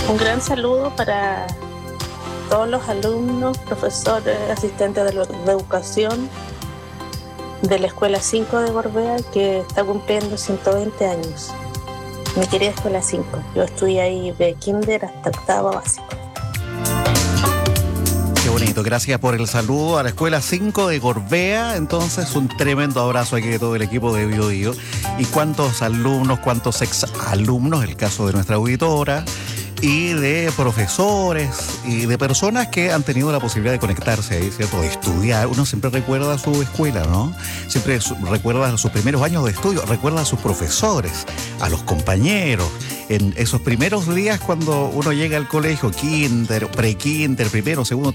Un gran saludo para todos los alumnos, profesores, asistentes de educación de la Escuela 5 de Gorbea, que está cumpliendo 120 años. Mi querida Escuela 5. Yo estudié ahí de kinder hasta octavo básico. Qué bonito, gracias por el saludo a la Escuela 5 de Gorbea. Entonces, un tremendo abrazo aquí de todo el equipo de Bio Bio. Y cuántos alumnos, cuántos exalumnos, el caso de nuestra auditora, y de profesores y de personas que han tenido la posibilidad de conectarse ahí, ¿cierto? De estudiar. Uno siempre recuerda su escuela, ¿no? Siempre recuerda sus primeros años de estudio, recuerda a sus profesores, a los compañeros. En esos primeros días cuando uno llega al colegio, kinder, pre-kinder, primero, segundo,